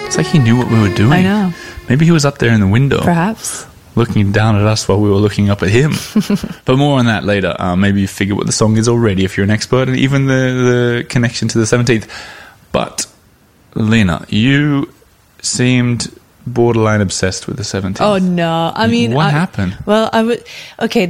It's like he knew what we were doing. I know. Maybe he was up there in the window. Perhaps. Looking down at us while we were looking up at him. But more on that later. Maybe you figure what the song is already if you're an expert, and even the connection to the 17th. But, Lena, you seemed borderline obsessed with the 17th. Oh, no. I mean... What happened? Well, Okay,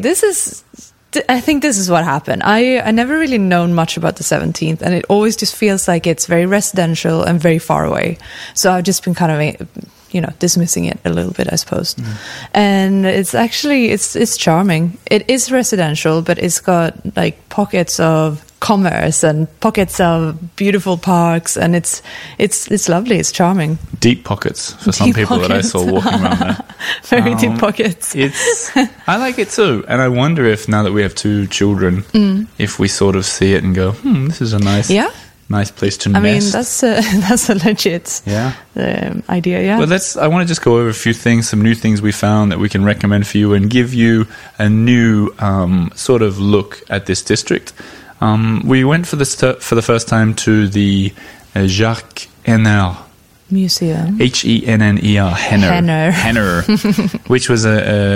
I think this is what happened. I never really known much about the 17th, and it always just feels like it's very residential and very far away. So I've just been kind of... dismissing it a little bit, I suppose. And it's actually, it's charming. It is residential, but it's got like pockets of commerce and pockets of beautiful parks, and it's lovely. It's charming. Deep pockets for some people that I saw walking around there. Very deep pockets. I like it too, and I wonder if now that we have 2 children, if we sort of see it and go, this is a nice... Yeah. Nice place to nest. I mean, that's a legit idea, yeah. Well, I want to just go over a few things, some new things we found that we can recommend for you and give you a new sort of look at this district. We went for the first time to the Jacques Henner Museum. Henner. Henner. Which was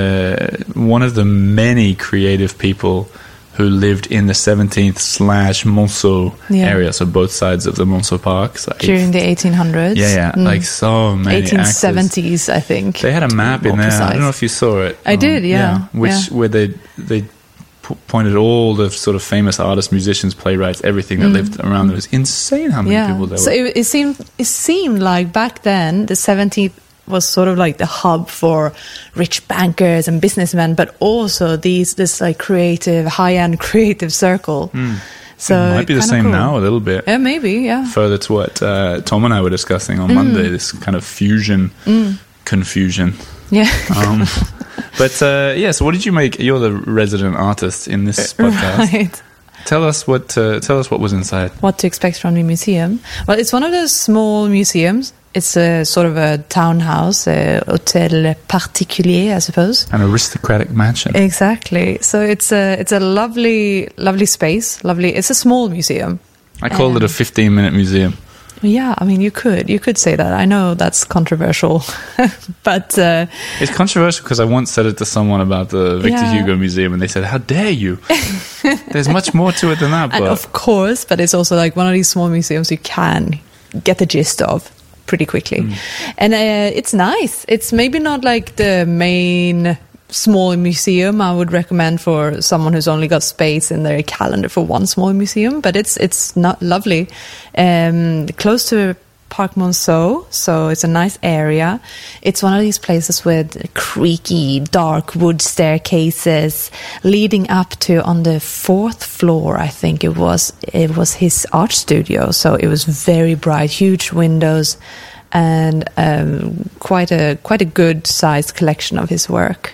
one of the many creative people who lived in the 17th/Monceau area, so both sides of the Monceau Park. So during the 1800s? Yeah, like so many 1870s, actors. I think. They had a map in there. I don't know if you saw it. I did, yeah. Where they pointed all the sort of famous artists, musicians, playwrights, everything that lived around. It was insane how many people there were. So it seemed like back then, the 17th was sort of like the hub for rich bankers and businessmen, but also this like creative, high-end creative circle. So it might be the same now a little bit. Yeah, maybe, yeah. Further to what Tom and I were discussing on Monday, this kind of fusion, confusion. Yeah. But so what did you make? You're the resident artist in this podcast. Right. Tell us what was inside. What to expect from the museum? Well, it's one of those small museums. It's a sort of a townhouse, a hôtel particulier, I suppose. An aristocratic mansion. Exactly. So it's a lovely space. Lovely. It's a small museum. I call it a 15-minute museum. Yeah, I mean, you could say that. I know that's controversial, but it's controversial because I once said it to someone about the Victor Hugo Museum, and they said, "How dare you? There's much more to it than that." And of course, but it's also like one of these small museums you can get the gist of pretty quickly, and it's nice. It's maybe not like the main small museum I would recommend for someone who's only got space in their calendar for one small museum, but it's not lovely. Close to Parc Monceau, so it's a nice area. It's one of these places with creaky, dark wood staircases leading up to, on the 4th floor, I think it was his art studio. So it was very bright, huge windows, and quite a good sized collection of his work.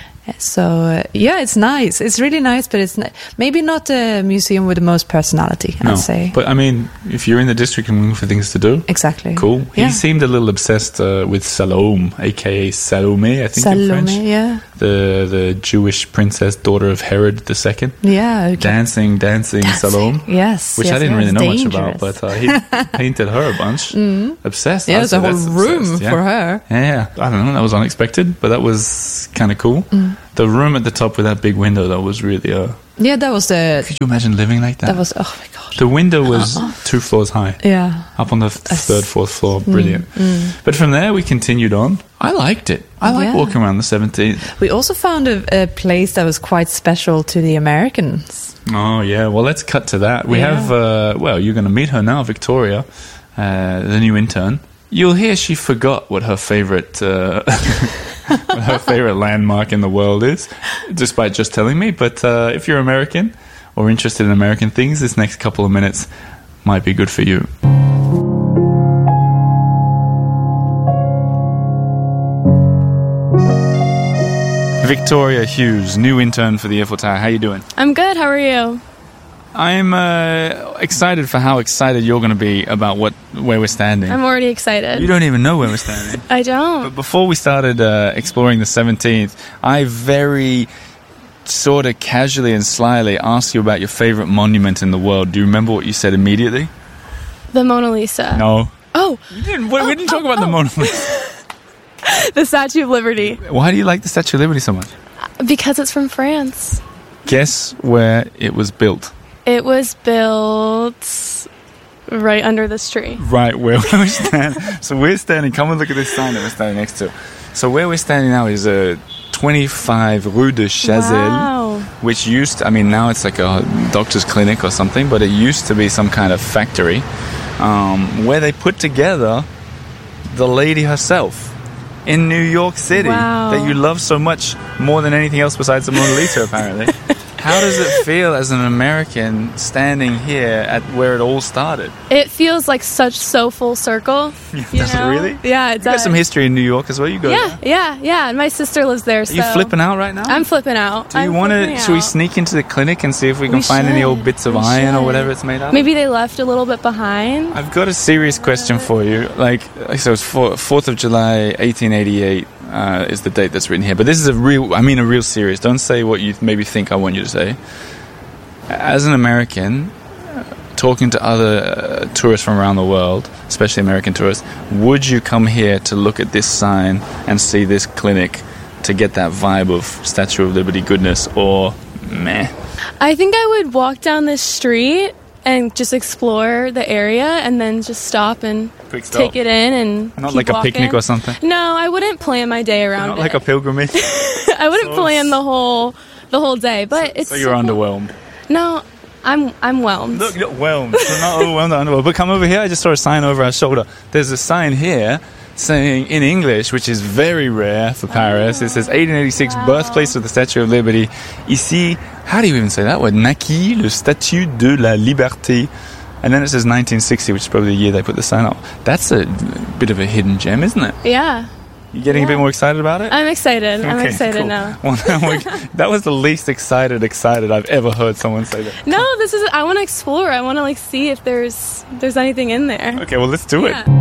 So it's nice. It's really nice, but it's maybe not a museum with the most personality, I'd say. But I mean, if you're in the district and looking for things to do, exactly. Cool. He seemed a little obsessed with Salome, aka Salome, I think in French. Yeah. The Jewish princess, daughter of Herod II. Yeah. Okay. Dancing Salome. Yes. Which I didn't really know much about, but he painted her a bunch. Obsessed. Yeah, there's a whole room for her. Yeah. I don't know. That was unexpected, but that was kind of cool. The room at the top with that big window, that was really yeah, that was the... Could you imagine living like that? That was... Oh, my God. The window was 2 floors high. Yeah. Up on the 3rd, 4th floor. Brilliant. But from there, we continued on. I liked it. I like walking around the 17th. We also found a place that was quite special to the Americans. Oh, yeah. Well, let's cut to that. We have... you're going to meet her now, Victoria, the new intern. You'll hear she forgot what her favourite... her favorite landmark in the world is, despite just telling me. But if you're American or interested in American things, this next couple of minutes might be good for you. Victoria Hughes, new intern for the Eiffel Tower. How you doing? I'm good. How are you? I'm excited for how excited you're going to be about where we're standing. I'm already excited. You don't even know where we're standing. I don't. But before we started exploring the 17th, I very sort of casually and slyly asked you about your favorite monument in the world. Do you remember what you said immediately? The Mona Lisa. No. Oh, We didn't talk about the Mona Lisa. the Statue of Liberty. Why do you like the Statue of Liberty so much? Because it's from France. Guess where it was built. It was built right under this tree. Right where we stand. So we're standing. Come and look at this sign that we're standing next to. So where we're standing now is 25 Rue de Chazelle, Wow. which used to, I mean, now it's like a doctor's clinic or something, but it used to be some kind of factory where they put together the lady herself in New York City Wow. that you love so much, more than anything else besides the Mona Lisa, apparently. How does it feel as an American standing here at where it all started? It feels like so full circle. You Does it know? really? Yeah, it You've got does. some history in New York as well. You go there. Yeah. And my sister lives there. Are you flipping out right now? I'm flipping out. Do you want to? Should we sneak into the clinic and see if we can We find any should. old bits of We iron or should. whatever it's made out of? Maybe they left a little bit behind. I've got a serious question for you. So it's 4th of July, 1888 is the date that's written here. But this is a real serious. Don't say what you maybe think I want you to say. As an American, talking to other tourists from around the world, especially American tourists, would you come here to look at this sign and see this clinic to get that vibe of Statue of Liberty goodness, or meh? I think I would walk down this street and just explore the area and then just stop and Quick stop. take it in and Not keep like a walking. picnic or something? No, I wouldn't plan my day around Not it. like a pilgrimage? I wouldn't plan the whole day, but it's So you're underwhelmed. No, I'm whelmed. Look, whelmed. We're not overwhelmed or underwhelmed. But come over here. I just saw a sign over our shoulder. There's a sign here saying in English, which is very rare for Paris. It says 1886, birthplace of the Statue of Liberty. Ici, how do you even say that word? Naquit le Statue de la Liberté. And then it says 1960, which is probably the year they put the sign up. That's a bit of a hidden gem, isn't it? Yeah, You getting a bit more excited about it? I'm excited. I'm Okay, excited cool. now. Well, that was the least excited I've ever heard someone say that. No, I want to explore. I want to see if there's anything in there. Okay, well, let's do it. Yeah.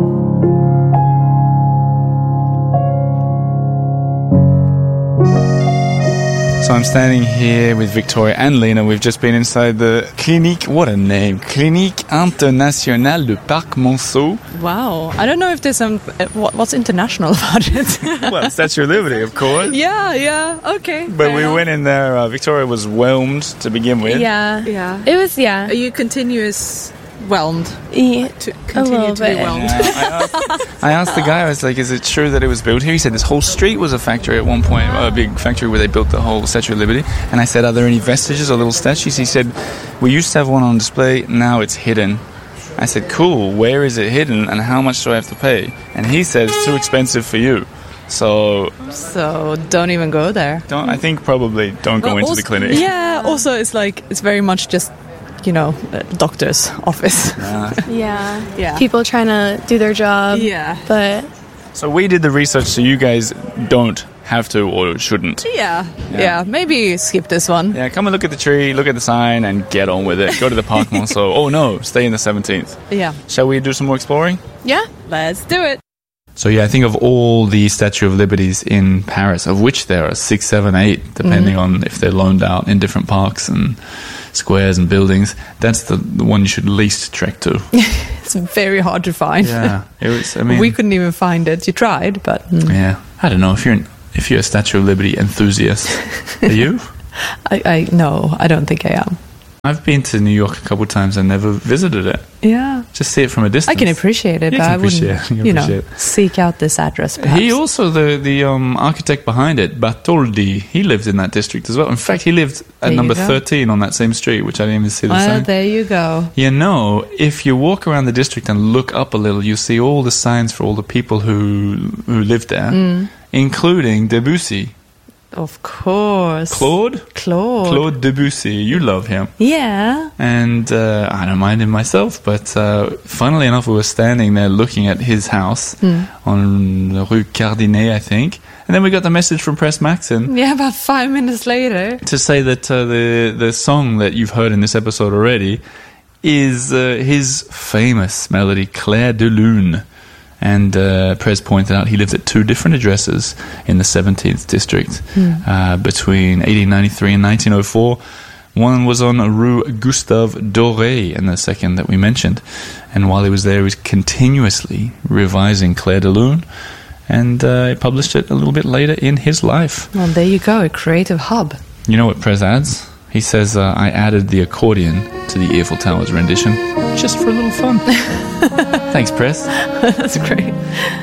So I'm standing here with Victoria and Lena. We've just been inside the Clinique, what a name, Clinique Internationale de Parc Monceau. Wow. I don't know if there's some... what's international about it? Well, Statue of Liberty, of course. yeah. Okay. But we went in there, Victoria was whelmed to begin with. Yeah. Yeah. It was, yeah. Are you continuous whelmed? Yeah. To A continue little to be bit. whelmed? Yeah, I asked the guy, I was like, is it true that it was built here? He said this whole street was a factory at one point, a big factory where they built the whole Statue of Liberty. And I said, are there any vestiges or little statues? He said, we used to have one on display, now it's hidden. I said, cool, where is it hidden and how much do I have to pay? And he said, it's too expensive for you. So, So don't even go there. I think probably don't go into the clinic. Yeah. Also, it's very much just, doctor's office. Yeah. Yeah. People trying to do their job. Yeah. But So we did the research so you guys don't have to or shouldn't. Yeah. Maybe skip this one. Yeah, come and look at the tree, look at the sign, and get on with it. Go to the Parc Monceau. Oh no, stay in the 17th. Yeah. Shall we do some more exploring? yeah. Let's do it. So yeah, I think of all the Statue of Liberties in Paris, of which there are 6, 7, 8, depending on if they're loaned out in different parks and squares and buildings, that's the one you should least trek to. It's very hard to find. Yeah, it was. I mean, We couldn't even find it. You tried, but yeah, I don't know if you're a Statue of Liberty enthusiast. Are you? I no, I don't think I am. I've been to New York a couple of times and never visited it. Yeah. Just see it from a distance. I can appreciate it, You but can I wouldn't, appreciate it. You can appreciate it. seek out this address, perhaps. He also, the architect behind it, Bartholdi, he lived in that district as well. In fact, he lived at There you number go. 13 on that same street, which I didn't even see the Well, sign. there you go. If you walk around the district and look up a little, you see all the signs for all the people who lived there, including Debussy. Of course. Claude Debussy. You love him. Yeah. And I don't mind him myself, but funnily enough, we were standing there looking at his house on Rue Cardinet, I think. And then we got the message from Press Maxim Yeah, about 5 minutes later. to say that the song that you've heard in this episode already is his famous melody, Clair de Lune. And Prez pointed out he lived at 2 different addresses in the 17th district between 1893 and 1904. One was on Rue Gustave Doré, and the second that we mentioned. And while he was there, he was continuously revising Clair de Lune, and he published it a little bit later in his life. Well, there you go, a creative hub. You know what Prez adds? He says, I added the accordion to the Eiffel Tower's rendition, just for a little fun. Thanks, Prez. That's great.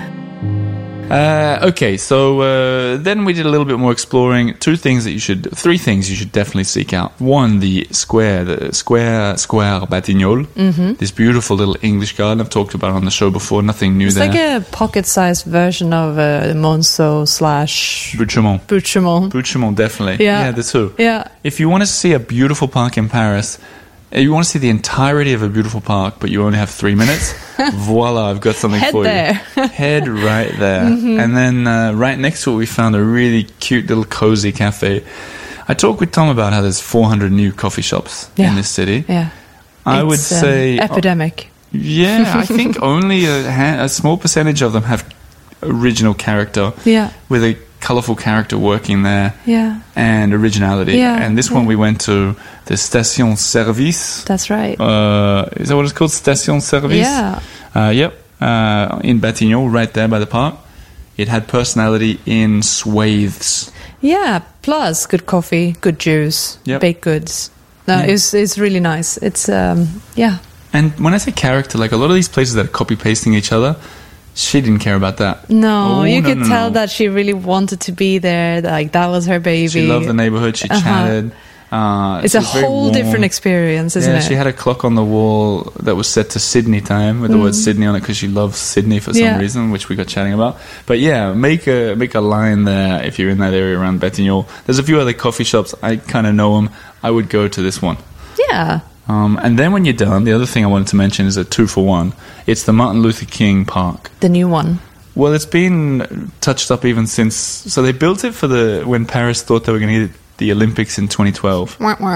Okay, so then we did a little bit more exploring. Three things you should definitely seek out. One, the Square Batignolles. Mm-hmm. This beautiful little English garden I've talked about on the show before. Nothing new there. It's like a pocket-sized version of Monceau / Bouchemont. Bouchemont, definitely. Yeah, the two. Yeah. If you want to see a beautiful park in Paris, you want to see the entirety of a beautiful park, but you only have 3 minutes, voila, I've got something for you. Head right there. Mm-hmm. And then right next to it, we found a really cute little cozy cafe. I talked with Tom about how there's 400 new coffee shops in this city. Yeah. I would say... epidemic. Yeah, I think only a small percentage of them have original character. Yeah. With a colourful character working there. Yeah. And originality. Yeah. And this one we went to the Station Service. That's right. Is that what it's called? Station Service? Yeah. Yep. In Batignolles, right there by the park. It had personality in swathes. Yeah, plus good coffee, good juice, baked goods. No, it's really nice. It's, yeah. And when I say character, like a lot of these places that are copy-pasting each other, she didn't care about that. No, you could tell that she really wanted to be there. Like, that was her baby. She loved the neighborhood. She chatted. It's a whole different experience, isn't it? She had a clock on the wall that was set to Sydney time with the word Sydney on it because she loves Sydney for some reason, which we got chatting about. But yeah, make a line there if you're in that area around Batignolles. There's a few other coffee shops. I kind of know them. I would go to this one. Yeah. And then when you're done, the other thing I wanted to mention is a 2-for-1. It's the Martin Luther King Park. The new one. Well, it's been touched up even since... So they built it for when Paris thought they were going to get the Olympics in 2012.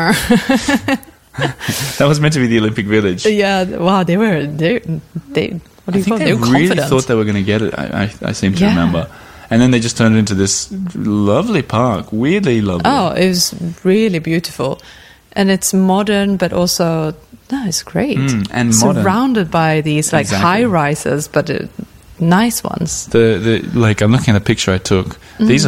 That was meant to be the Olympic Village. Yeah, wow, they what do you call it? They really thought they were going to get it, I seem to remember. And then they just turned it into this lovely park, weirdly lovely. Oh, it was really beautiful. And it's modern, but also, it's great. And surrounded by these high rises, but nice ones. The I'm looking at the picture I took. These are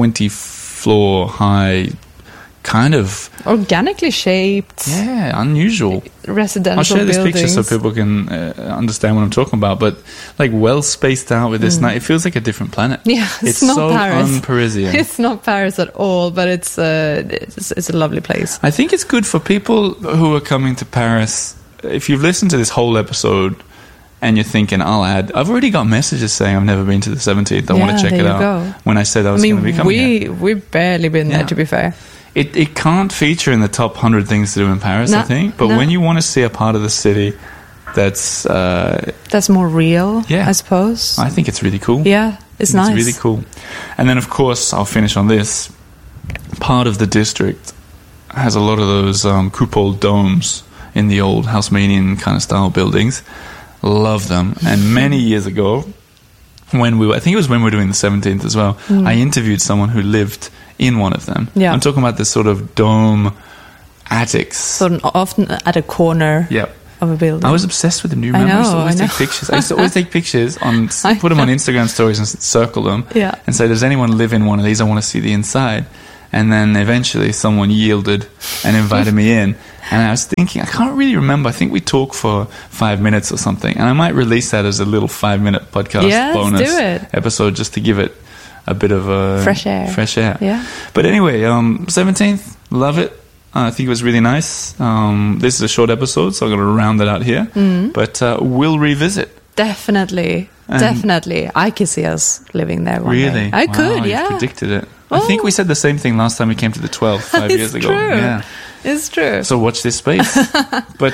20-floor high, kind of organically shaped. Yeah, unusual residential. I'll share this buildings. picture so people can understand what I'm talking about. But well spaced out with this night, it feels like a different planet. Yeah, it's not so Paris. Un-Parisian. It's not Paris at all, but it's a lovely place. I think it's good for people who are coming to Paris. If you've listened to this whole episode and you're thinking, I've already got messages saying I've never been to the 17th. I want to check it out. Go. When I said I was going to be coming here. We've barely been there, to be fair. It can't feature in the top 100 things to do in Paris, I think. But when you want to see a part of the city that's more real, I suppose. I think it's really cool. Yeah, it's nice. It's really cool. And then, of course, I'll finish on this. Part of the district has a lot of those coupole domes in the old Haussmannian kind of style buildings. Love them. And many years ago, I think it was when we were doing the 17th as well, I interviewed someone who lived in one of them. Yeah. I'm talking about this sort of dome attics. Sort of often at a corner of a building. I was obsessed with them. Do you remember? I used to always take pictures. I used to always take pictures, put them on Instagram stories and circle them and say, does anyone live in one of these? I want to see the inside. And then eventually someone yielded and invited me in. And I was thinking, I can't really remember. I think we talked for 5 minutes or something. And I might release that as a little 5-minute podcast bonus episode just to give it a bit of fresh air. Yeah. But anyway, 17th, love it. I think it was really nice. This is a short episode, so I'm going to round it out here. But we'll revisit. Definitely. Definitely. I could see us living there one day. I could, you predicted it. I think we said the same thing last time we came to the 12th 5 years ago. True. Yeah. It's true. So watch this space. But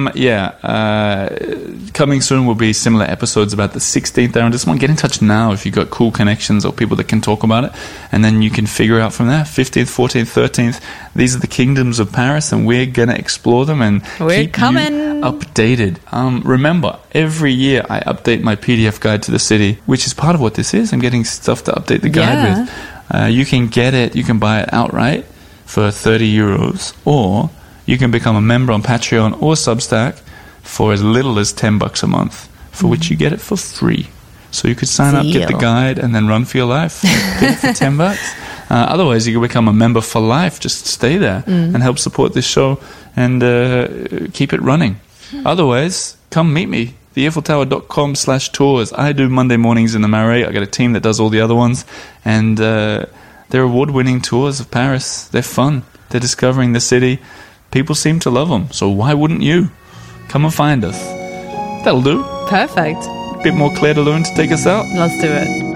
coming soon will be similar episodes about the 16th arrondissement. Get in touch now if you've got cool connections or people that can talk about it. And then you can figure out from there, 15th, 14th, 13th. These are the kingdoms of Paris and we're going to explore them and keep you updated. Remember, every year I update my PDF guide to the city, which is part of what this is. I'm getting stuff to update the guide with. You can get it, you can buy it outright for €30, or you can become a member on Patreon or Substack for as little as $10 a month, for which you get it for free. So you could sign up, get the Deal. guide, and then run for your life. Get it for $10. Otherwise, you can become a member for life. Just stay there and help support this show and keep it running. Otherwise, come meet me. TheEiffelTower.com/tours. I do Monday mornings in the Marais. I got a team that does all the other ones. And they're award-winning tours of Paris. They're fun. They're discovering the city. People seem to love them. So why wouldn't you? Come and find us. That'll do. Perfect. Bit more Claire de Lune to take us out. Let's do it.